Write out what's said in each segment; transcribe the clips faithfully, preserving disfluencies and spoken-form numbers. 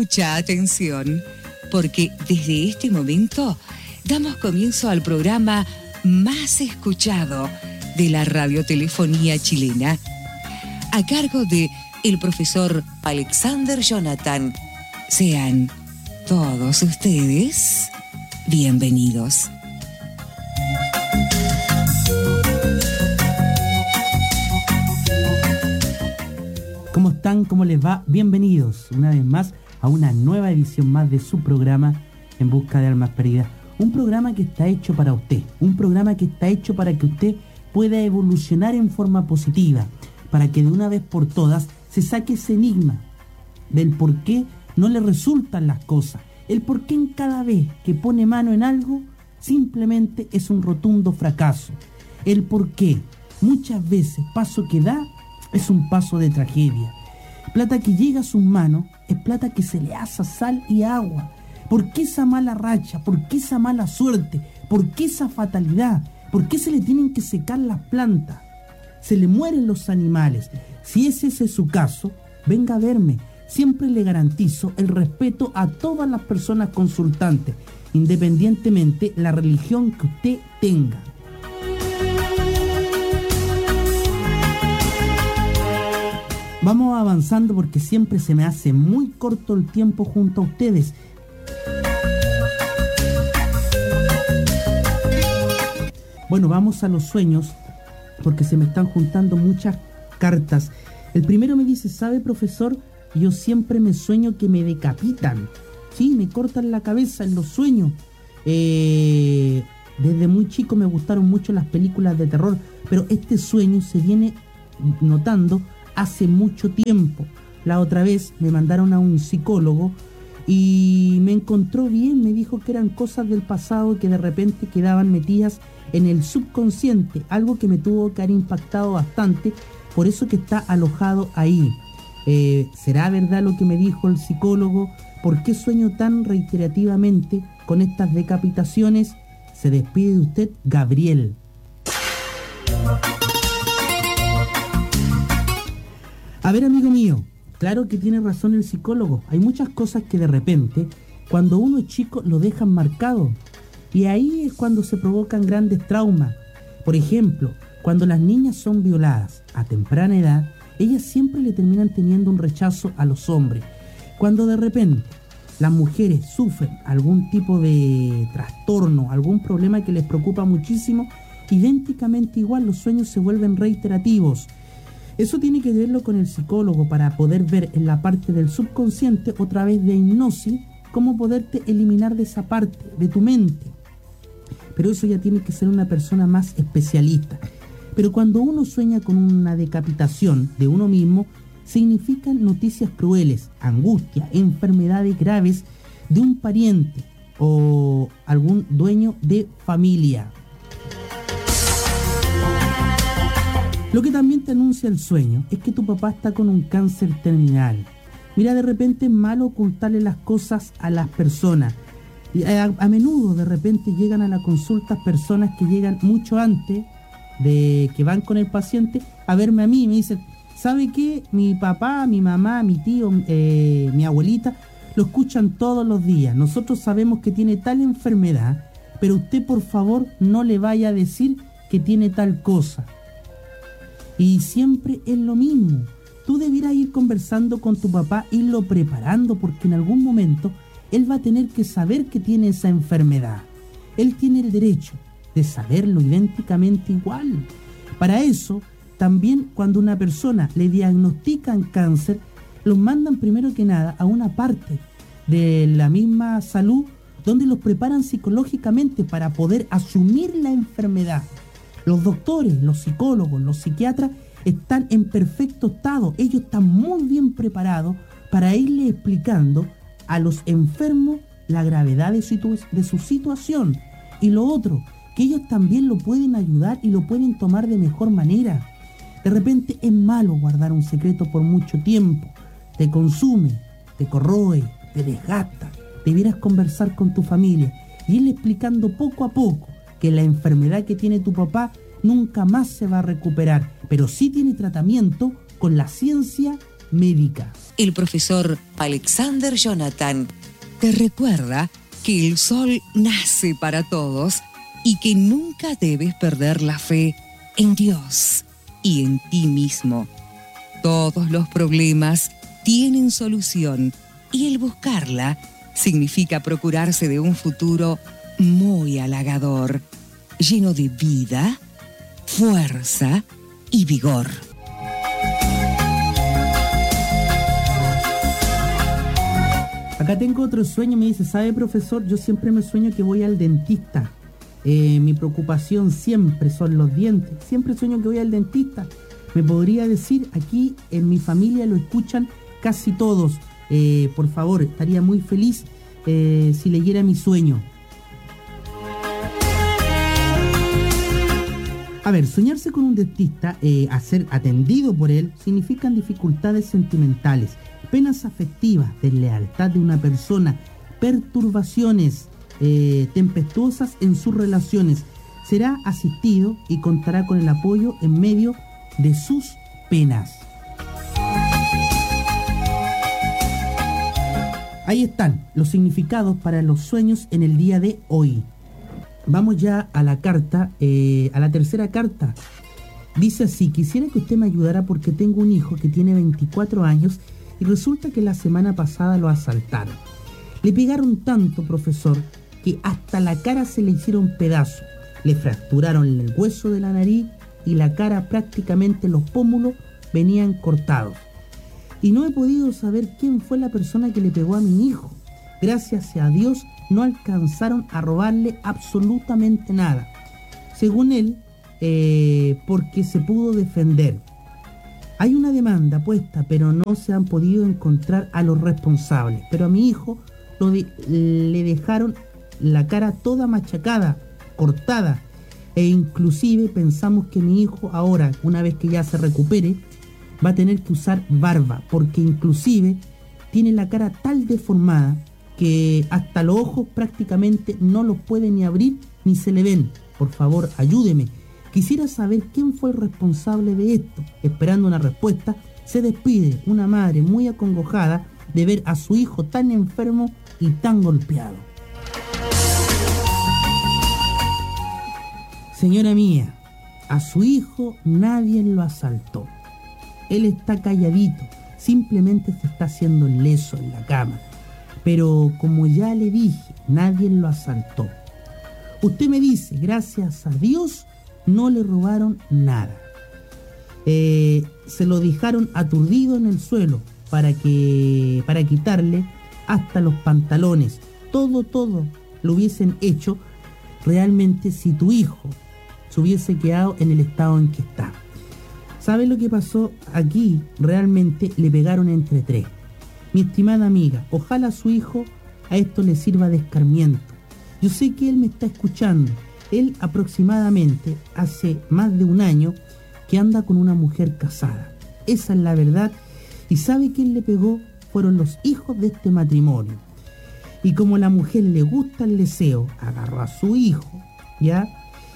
mucha atención, porque desde este momento damos comienzo al programa más escuchado de la radiotelefonía chilena, a cargo de el profesor Alexander Jonathan. Sean todos ustedes bienvenidos. ¿Cómo están? ¿Cómo les va? Bienvenidos una vez más a una nueva edición más de su programa En Busca de Almas Perdidas. Un programa que está hecho para usted, un programa que está hecho para que usted pueda evolucionar en forma positiva, para que de una vez por todas se saque ese enigma del por qué no le resultan las cosas, el por qué en cada vez que pone mano en algo simplemente es un rotundo fracaso, el por qué muchas veces paso que da es un paso de tragedia. Plata que llega a sus manos es plata que se le asa sal y agua. ¿Por qué esa mala racha? ¿Por qué esa mala suerte? ¿Por qué esa fatalidad? ¿Por qué se le tienen que secar las plantas? Se le mueren los animales. Si ese, ese es su caso, venga a verme. Siempre le garantizo el respeto a todas las personas consultantes, independientemente la religión que usted tenga. Vamos avanzando porque siempre se me hace muy corto el tiempo junto a ustedes. Bueno, vamos a los sueños porque se me están juntando muchas cartas. El primero me dice, ¿sabe, profesor? Yo siempre me sueño que me decapitan. Sí, me cortan la cabeza en los sueños. Eh, desde muy chico me gustaron mucho las películas de terror, pero este sueño se viene notando hace mucho tiempo. La otra vez me mandaron a un psicólogo y me encontró bien, me dijo que eran cosas del pasado que de repente quedaban metidas en el subconsciente, algo que me tuvo que haber impactado bastante, por eso que está alojado ahí. Eh, ¿Será verdad lo que me dijo el psicólogo? ¿Por qué sueño tan reiterativamente con estas decapitaciones? Se despide de usted, Gabriel. A ver, amigo mío, claro que tiene razón el psicólogo. Hay muchas cosas que de repente, cuando uno es chico, lo dejan marcado. Y ahí es cuando se provocan grandes traumas. Por ejemplo, cuando las niñas son violadas a temprana edad, ellas siempre le terminan teniendo un rechazo a los hombres. Cuando de repente las mujeres sufren algún tipo de trastorno, algún problema que les preocupa muchísimo, idénticamente igual los sueños se vuelven reiterativos. Eso tiene que verlo con el psicólogo para poder ver en la parte del subconsciente, otra vez de hipnosis, cómo poderte eliminar de esa parte, de tu mente. Pero eso ya tiene que ser una persona más especialista. Pero cuando uno sueña con una decapitación de uno mismo, significan noticias crueles, angustia, enfermedades graves de un pariente o algún dueño de familia. Lo que también te anuncia el sueño es que tu papá está con un cáncer terminal. Mira, de repente es malo ocultarle las cosas a las personas. Y a, a menudo de repente llegan a la consulta personas que llegan mucho antes de que van con el paciente a verme a mí y me dicen, ¿sabe qué? Mi papá, mi mamá, mi tío, eh, mi abuelita lo escuchan todos los días. Nosotros sabemos que tiene tal enfermedad, pero usted por favor no le vaya a decir que tiene tal cosa. Y siempre es lo mismo. Tú debieras ir conversando con tu papá, irlo preparando, porque en algún momento él va a tener que saber que tiene esa enfermedad. Él tiene el derecho de saberlo idénticamente igual. Para eso, también cuando una persona le diagnostican cáncer, los mandan primero que nada a una parte de la misma salud donde los preparan psicológicamente para poder asumir la enfermedad. Los doctores, los psicólogos, los psiquiatras están en perfecto estado. Ellos están muy bien preparados para irle explicando a los enfermos la gravedad de su, de su situación. Y lo otro, que ellos también lo pueden ayudar y lo pueden tomar de mejor manera. De repente es malo guardar un secreto por mucho tiempo. Te consume, te corroe, te desgasta. Debieras conversar con tu familia y irle explicando poco a poco que la enfermedad que tiene tu papá nunca más se va a recuperar, pero sí tiene tratamiento con la ciencia médica. El profesor Alexander Jonathan te recuerda que el sol nace para todos y que nunca debes perder la fe en Dios y en ti mismo. Todos los problemas tienen solución y el buscarla significa procurarse de un futuro muy halagador, lleno de vida, fuerza y vigor. Acá tengo otro sueño, me dice, ¿sabe, profesor? Yo siempre me sueño que voy al dentista. Eh, mi preocupación siempre son los dientes. Siempre sueño que voy al dentista. Me podría decir, aquí en mi familia lo escuchan casi todos. Eh, por favor, estaría muy feliz eh, si leyera mi sueño. A ver, soñarse con un dentista, eh, a ser atendido por él, significan dificultades sentimentales, penas afectivas, deslealtad de una persona, perturbaciones eh, tempestuosas en sus relaciones. Será asistido y contará con el apoyo en medio de sus penas. Ahí están los significados para los sueños en el día de hoy. Vamos ya a la carta, eh, a la tercera carta. Dice así: quisiera que usted me ayudara porque tengo un hijo que tiene veinticuatro años y resulta que la semana pasada lo asaltaron. Le pegaron tanto, profesor, que hasta la cara se le hicieron pedazos. Le fracturaron el hueso de la nariz y la cara, prácticamente los pómulos venían cortados. Y no he podido saber quién fue la persona que le pegó a mi hijo. Gracias a Dios no alcanzaron a robarle absolutamente nada. Según él, eh, porque se pudo defender. Hay una demanda puesta, pero no se han podido encontrar a los responsables. Pero a mi hijo lo de, le dejaron la cara toda machacada, cortada. E inclusive pensamos que mi hijo ahora, una vez que ya se recupere, va a tener que usar barba, porque inclusive tiene la cara tal deformada que hasta los ojos prácticamente no los puede ni abrir ni se le ven. Por favor, ayúdeme. Quisiera saber quién fue el responsable de esto. Esperando una respuesta, se despide una madre muy acongojada de ver a su hijo tan enfermo y tan golpeado. Señora mía, a su hijo nadie lo asaltó. Él está calladito, simplemente se está haciendo leso en la cama. Pero como ya le dije, nadie lo asaltó. Usted me dice, gracias a Dios, no le robaron nada. Eh, se lo dejaron aturdido en el suelo para que para quitarle hasta los pantalones. Todo, todo lo hubiesen hecho realmente si tu hijo se hubiese quedado en el estado en que está. ¿Sabe lo que pasó aquí? Realmente le pegaron entre tres. Mi estimada amiga, ojalá a su hijo a esto le sirva de escarmiento. Yo sé que él me está escuchando. Él aproximadamente hace más de un año que anda con una mujer casada. Esa es la verdad. Y sabe quién le pegó, fueron los hijos de este matrimonio. Y como la mujer le gusta el deseo, agarró a su hijo, ¿ya?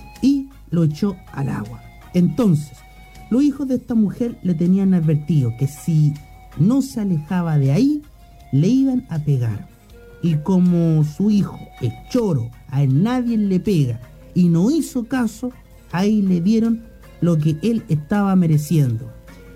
Y lo echó al agua. Entonces, los hijos de esta mujer le tenían advertido que si no se alejaba de ahí, le iban a pegar. Y como su hijo es choro, a él nadie le pega, y no hizo caso, ahí le dieron lo que él estaba mereciendo.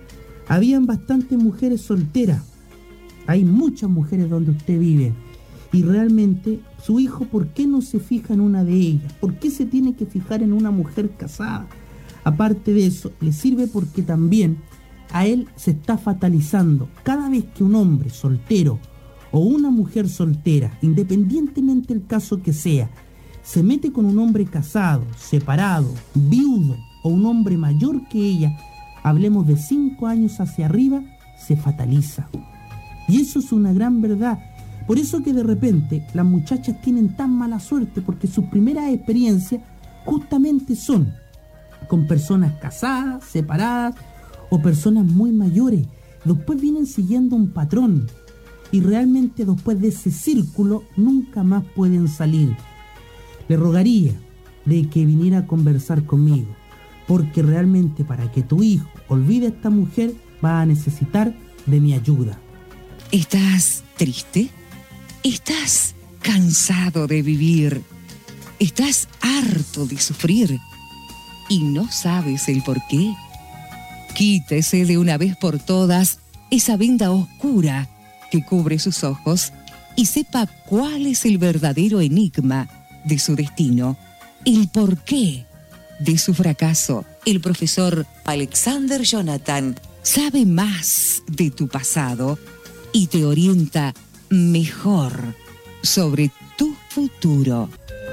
Habían bastantes mujeres solteras, hay muchas mujeres donde usted vive, y realmente su hijo, ¿por qué no se fija en una de ellas? ¿Por qué se tiene que fijar en una mujer casada? Aparte de eso, le sirve porque también a él se está fatalizando. Cada vez que un hombre soltero o una mujer soltera, independientemente del caso que sea, se mete con un hombre casado, separado, viudo o un hombre mayor que ella, hablemos de cinco años hacia arriba, se fataliza. Y eso es una gran verdad. Por eso que de repente las muchachas tienen tan mala suerte, porque sus primeras experiencias justamente son con personas casadas, separadas o personas muy mayores. Después vienen siguiendo un patrón y realmente después de ese círculo nunca más pueden salir. Le rogaría de que viniera a conversar conmigo, porque realmente para que tu hijo olvide a esta mujer va a necesitar de mi ayuda. ¿Estás triste? ¿Estás cansado de vivir? ¿Estás harto de sufrir? ¿Y no sabes el por qué? Quítese de una vez por todas esa venda oscura que cubre sus ojos y sepa cuál es el verdadero enigma de su destino, el porqué de su fracaso. El profesor Alexander Jonathan sabe más de tu pasado y te orienta mejor sobre tu futuro.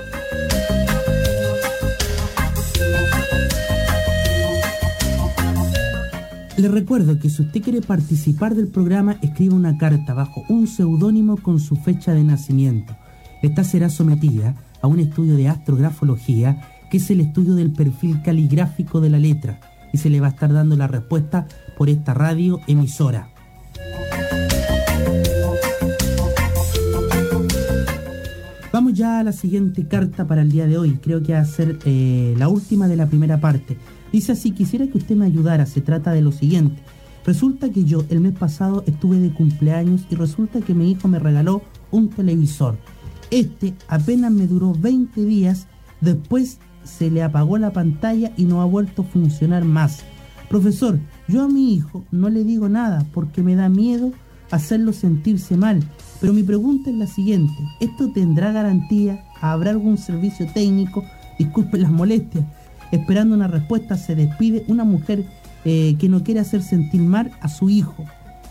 Le recuerdo que si usted quiere participar del programa, escriba una carta bajo un seudónimo con su fecha de nacimiento. Esta será sometida a un estudio de astrografología, que es el estudio del perfil caligráfico de la letra, y se le va a estar dando la respuesta por esta radio emisora. Vamos ya a la siguiente carta para el día de hoy. Creo que va a ser eh, la última de la primera parte. Dice así: quisiera que usted me ayudara. Se trata de lo siguiente. Resulta que yo el mes pasado estuve de cumpleaños y resulta que mi hijo me regaló un televisor. Este apenas me duró veinte días, después se le apagó la pantalla y no ha vuelto a funcionar más. Profesor, yo a mi hijo no le digo nada porque me da miedo hacerlo sentirse mal, pero mi pregunta es la siguiente: ¿esto tendrá garantía? ¿Habrá algún servicio técnico? Disculpen las molestias. Esperando una respuesta, se despide una mujer eh, que no quiere hacer sentir mal a su hijo.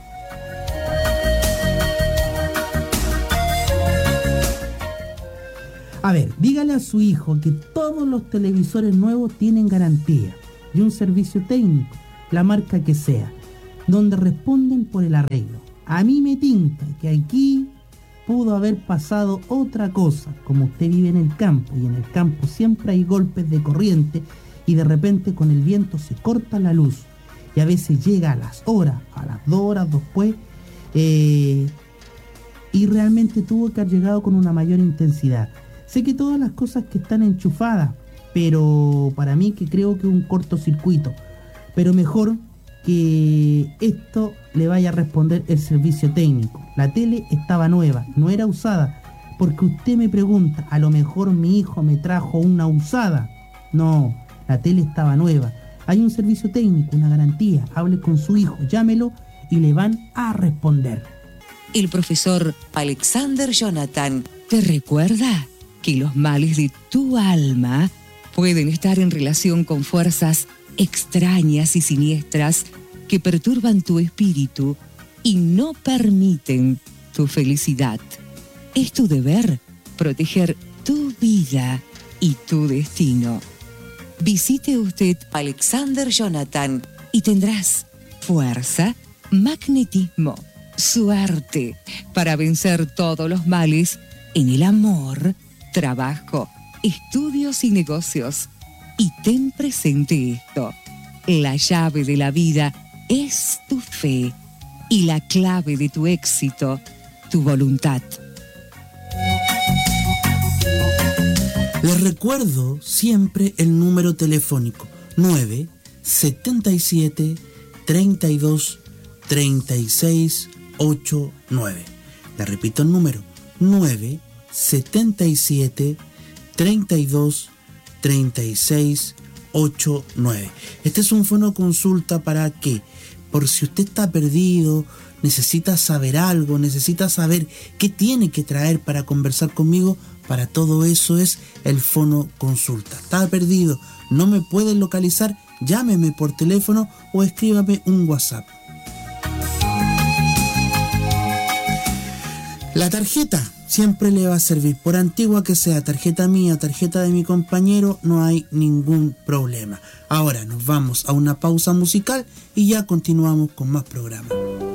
A ver, dígale a su hijo que todos los televisores nuevos tienen garantía y un servicio técnico, la marca que sea, donde responden por el arreglo. A mí me tinta que aquí pudo haber pasado otra cosa, como usted vive en el campo, y en el campo siempre hay golpes de corriente, y de repente con el viento se corta la luz, y a veces llega a las horas, a las dos horas después, eh, y realmente tuvo que haber llegado con una mayor intensidad. Sé que todas las cosas que están enchufadas, pero para mí que creo que es un cortocircuito, pero mejor que esto le vaya a responder el servicio técnico. La tele estaba nueva, no era usada, porque usted me pregunta, a lo mejor mi hijo me trajo una usada. No, la tele estaba nueva. Hay un servicio técnico, una garantía. Hable con su hijo, llámelo y le van a responder. El profesor Alexander Jonathan te recuerda que los males de tu alma pueden estar en relación con fuerzas extrañas y siniestras que perturban tu espíritu y no permiten tu felicidad. Es tu deber proteger tu vida y tu destino. Visite usted Alexander Jonathan y tendrás fuerza, magnetismo, suerte para vencer todos los males en el amor, trabajo, estudios y negocios. Y ten presente esto: la llave de la vida es tu fe y la clave de tu éxito, tu voluntad. Les recuerdo siempre el número telefónico nueve setenta y siete treinta y dos treinta y seis ochenta y nueve. Le repito el número nueve setenta y siete treinta y dos treinta y seis ochenta y nueve. Este es un fono consulta para que, por si usted está perdido, necesita saber algo, necesita saber qué tiene que traer para conversar conmigo. Para todo eso es el fono consulta. Está perdido, no me puede localizar, llámeme por teléfono o escríbame un WhatsApp. La tarjeta siempre le va a servir, por antigua que sea, tarjeta mía, tarjeta de mi compañero, no hay ningún problema. Ahora nos vamos a una pausa musical y ya continuamos con más programas.